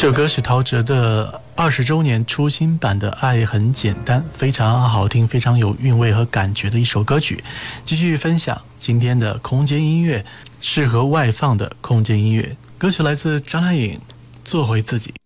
这首歌是陶喆的20周年出新版的《爱很简单》，非常好听，非常有韵味和感觉的一首歌曲。继续分享今天的空间音乐，适合外放的空间音乐歌曲，来自张靓颖《做回自己》。